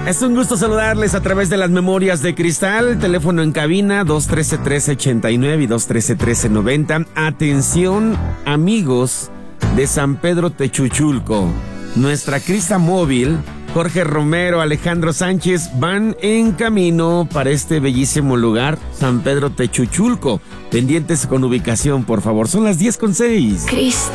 Es un gusto saludarles a través de las memorias de cristal. Teléfono en cabina 213-1389 y 213-1390. Atención, amigos de San Pedro Techuchulco. Nuestra Crista Móvil, Jorge Romero, Alejandro Sánchez van en camino para este bellísimo lugar, San Pedro Techuchulco. Pendientes con ubicación, por favor. Son las 10:06. Crista.